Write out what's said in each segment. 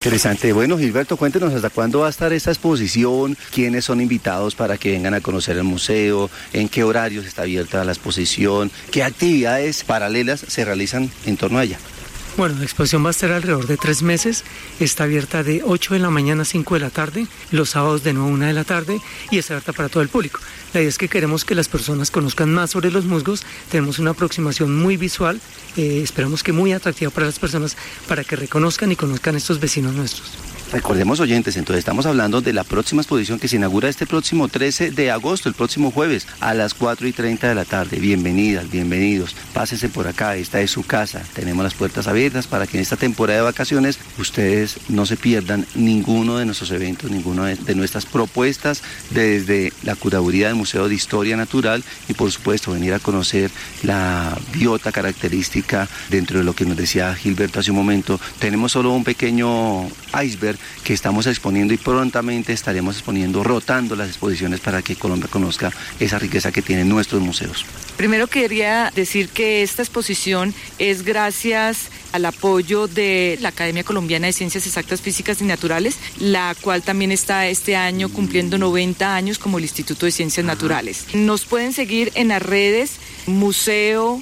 Interesante. Bueno, Gilberto, cuéntenos hasta cuándo va a estar esta exposición, quiénes son invitados para que vengan a conocer el museo, en qué horarios está abierta la exposición, qué actividades paralelas se realizan en torno a ella. Bueno, la exposición va a estar alrededor de 3 meses, está abierta de 8 de la mañana a 5 de la tarde, los sábados de 9 a 1 de la tarde y está abierta para todo el público. La idea es que queremos que las personas conozcan más sobre los musgos, tenemos una aproximación muy visual, esperamos que muy atractiva para las personas para que reconozcan y conozcan estos vecinos nuestros. Recordemos, oyentes, entonces estamos hablando de la próxima exposición que se inaugura este próximo 13 de agosto, el próximo jueves, a las 4:30 de la tarde. Bienvenidas, bienvenidos, pásense por acá, esta es su casa, tenemos las puertas abiertas para que en esta temporada de vacaciones ustedes no se pierdan ninguno de nuestros eventos, ninguna de nuestras propuestas desde la curaduría del Museo de Historia Natural y por supuesto venir a conocer la biota característica dentro de lo que nos decía Gilberto hace un momento. Tenemos solo un pequeño iceberg que estamos exponiendo y prontamente estaremos exponiendo, rotando las exposiciones para que Colombia conozca esa riqueza que tienen nuestros museos. Primero quería decir que esta exposición es gracias al apoyo de la Academia Colombiana de Ciencias Exactas, Físicas y Naturales, la cual también está este año cumpliendo 90 años como el Instituto de Ciencias Naturales. Nos pueden seguir en las redes Museo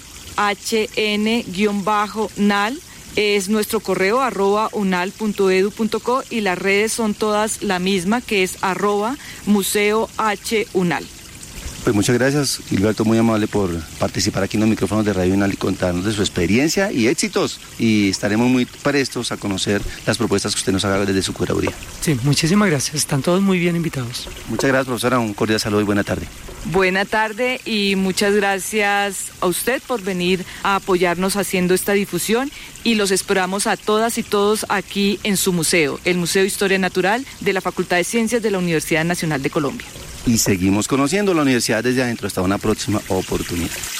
HN-NAL, es nuestro correo @unal.edu.co y las redes son todas la misma, que es @museohunal. Pues muchas gracias, Gilberto, muy amable por participar aquí en los micrófonos de Radio Unal y contarnos de su experiencia y éxitos. Y estaremos muy prestos a conocer las propuestas que usted nos haga desde su curaduría. Sí, muchísimas gracias. Están todos muy bien invitados. Muchas gracias, profesora. Un cordial saludo y buena tarde. Buena tarde y muchas gracias a usted por venir a apoyarnos haciendo esta difusión y los esperamos a todas y todos aquí en su museo, el Museo de Historia Natural de la Facultad de Ciencias de la Universidad Nacional de Colombia. Y seguimos conociendo la universidad desde adentro. Hasta una próxima oportunidad.